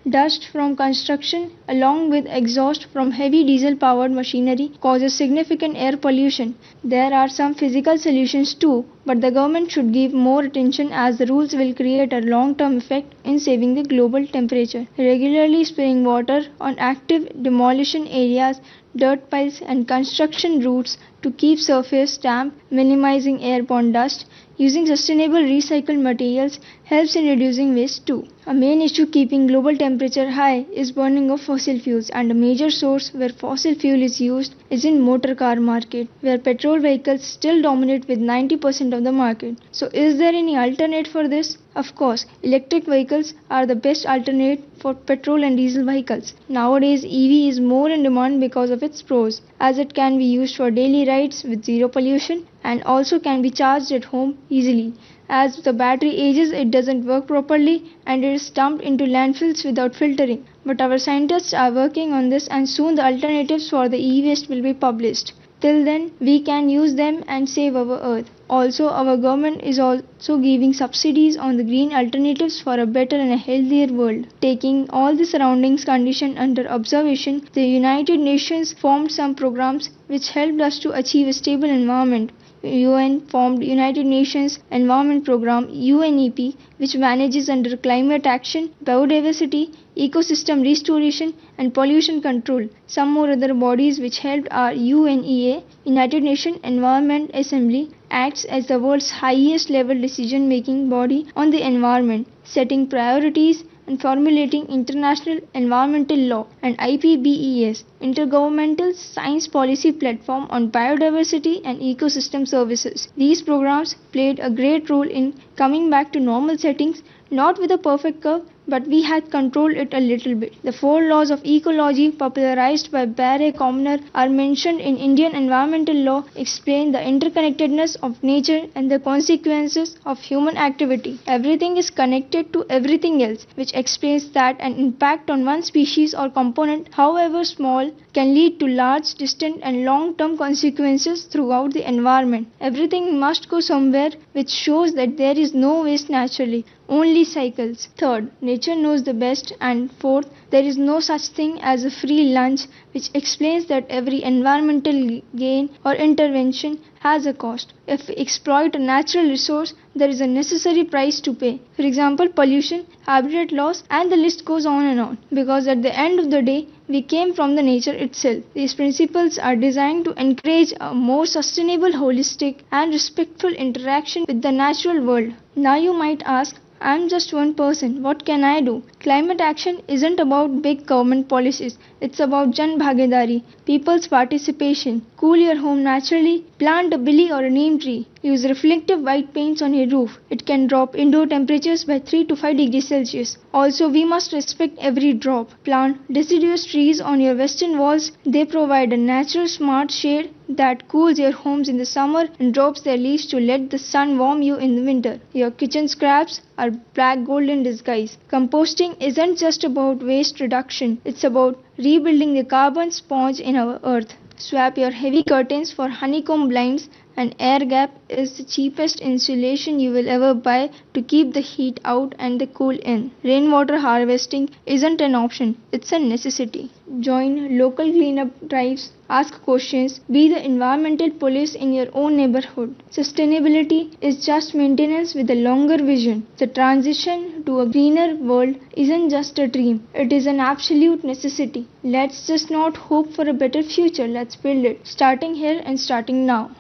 Dust from construction, along with exhaust from heavy diesel powered machinery, causes significant air pollution. There are some physical solutions too, but the government should give more attention as the rules will create a long term effect in saving the global temperature. Regularly spraying water on active demolition areas, dirt piles, and construction routes to keep surface damp, minimizing airborne dust. Using sustainable recycled materials helps in reducing waste too. A main issue keeping global temperature high is burning of fossil fuels, and a major source where fossil fuel is used is in motor car market, where petrol vehicles still dominate with 90% of the market. So is there any alternate for this? Of course, electric vehicles are the best alternate for petrol and diesel vehicles. Nowadays EV is more in demand because of its pros, as it can be used for daily rides with zero pollution and also can be charged at home easily. As the battery ages, it doesn't work properly and it is dumped into landfills without filtering. But our scientists are working on this and soon the alternatives for the e-waste will be published. Till then, we can use them and save our earth. Also, our government is also giving subsidies on the green alternatives for a better and a healthier world. Taking all the surroundings condition under observation, the United Nations formed some programs which helped us to achieve a stable environment. UN formed United Nations Environment Programme UNEP, which manages under climate action, biodiversity, ecosystem restoration and pollution control. Some more other bodies which helped are UNEA, United Nations Environment Assembly, acts as the world's highest level decision making body on the environment, setting priorities and formulating international environmental law, and IPBES, Intergovernmental Science Policy Platform on Biodiversity and Ecosystem Services. These programs played a great role in coming back to normal settings, not with a perfect curve, but we had controlled it a little bit. The 4 laws of ecology popularized by Barry Commoner are mentioned in Indian environmental law, explain the interconnectedness of nature and the consequences of human activity. Everything is connected to everything else, which explains that an impact on one species or component, however small, can lead to large, distant and long-term consequences throughout the environment. Everything must go somewhere, which shows that there is no waste naturally, only cycles. Third, nature knows the best. And fourth, there is no such thing as a free lunch, which explains that every environmental gain or intervention has a cost. If we exploit a natural resource, there is a necessary price to pay. For example, pollution, habitat loss, and the list goes on and on. Because at the end of the day, we came from the nature itself. These principles are designed to encourage a more sustainable, holistic, and respectful interaction with the natural world. Now you might ask, I'm just one person, what can I do? Climate action isn't about big government policies, it's about Jan Bhagidari, people's participation. Cool your home naturally, plant a billy or a neem tree, use reflective white paints on your roof. It can drop indoor temperatures by 3 to 5 degrees Celsius. Also, we must respect every drop. Plant deciduous trees on your western walls, they provide a natural smart shade that cools your homes in the summer and drops their leaves to let the sun warm you in the winter. Your kitchen scraps are black gold in disguise. Composting isn't just about waste reduction, it's about rebuilding the carbon sponge in our earth. Swap your heavy curtains for honeycomb blinds. An air gap is the cheapest insulation you will ever buy to keep the heat out and the cool in. Rainwater harvesting isn't an option, it's a necessity. Join local cleanup drives, ask questions, be the environmental police in your own neighborhood. Sustainability is just maintenance with a longer vision. The transition to a greener world isn't just a dream, it is an absolute necessity. Let's just not hope for a better future, let's build it. Starting here and starting now.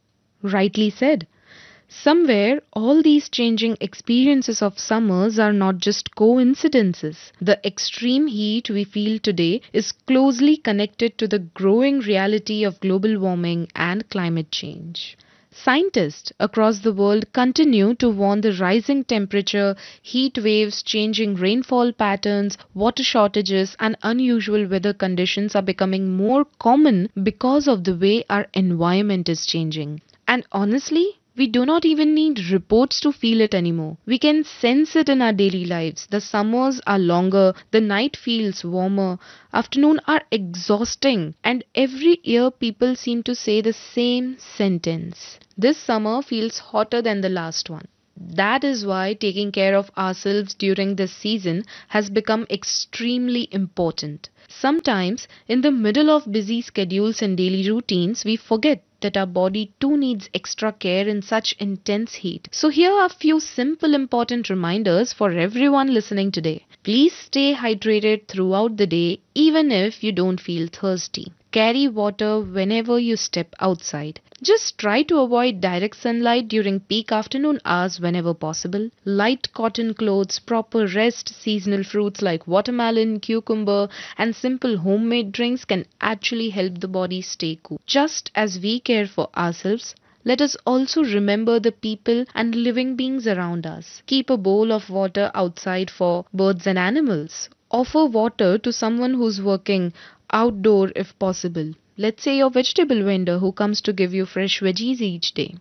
Rightly said. Somewhere, all these changing experiences of summers are not just coincidences. The extreme heat we feel today is closely connected to the growing reality of global warming and climate change. Scientists across the world continue to warn the rising temperature, heat waves, changing rainfall patterns, water shortages, and unusual weather conditions are becoming more common because of the way our environment is changing. And honestly, we do not even need reports to feel it anymore. We can sense it in our daily lives. The summers are longer, the night feels warmer, afternoons are exhausting, and every year people seem to say the same sentence. This summer feels hotter than the last one. That is why taking care of ourselves during this season has become extremely important. Sometimes, in the middle of busy schedules and daily routines, we forget that our body too needs extra care in such intense heat. So, here are a few simple important reminders for everyone listening today. Please stay hydrated throughout the day, even if you don't feel thirsty. Carry water whenever you step outside. Just try to avoid direct sunlight during peak afternoon hours whenever possible. Light cotton clothes, proper rest, seasonal fruits like watermelon, cucumber, and simple homemade drinks can actually help the body stay cool. Just as we care for ourselves, let us also remember the people and living beings around us. Keep a bowl of water outside for birds and animals. Offer water to someone who's working outdoor if possible. Let's say your vegetable vendor who comes to give you fresh veggies each day.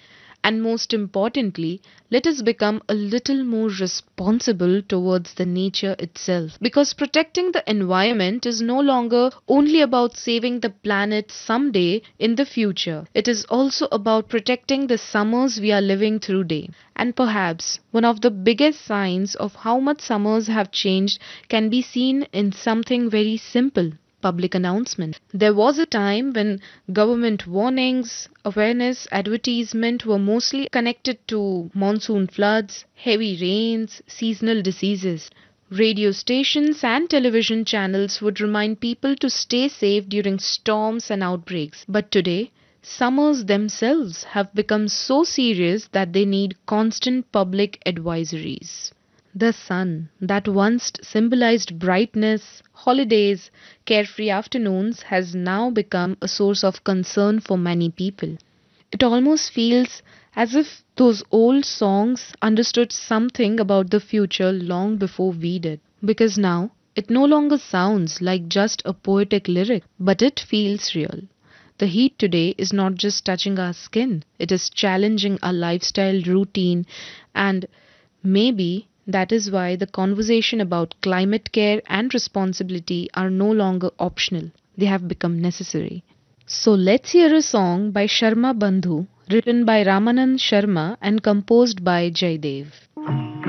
And most importantly, let us become a little more responsible towards the nature itself. Because protecting the environment is no longer only about saving the planet someday in the future. It is also about protecting the summers we are living through today. And perhaps one of the biggest signs of how much summers have changed can be seen in something very simple: public announcement. There was a time when government warnings, awareness, advertisement were mostly connected to monsoon floods, heavy rains, seasonal diseases. Radio stations and television channels would remind people to stay safe during storms and outbreaks. But today, summers themselves have become so serious that they need constant public advisories. The sun, that once symbolized brightness, holidays, carefree afternoons, has now become a source of concern for many people. It almost feels as if those old songs understood something about the future long before we did. Because now, it no longer sounds like just a poetic lyric, but it feels real. The heat today is not just touching our skin, it is challenging our lifestyle routine, and maybe that is why the conversation about climate care and responsibility are no longer optional. They have become necessary. So let's hear a song by Sharma Bandhu, written by Ramanand Sharma and composed by Jaidev.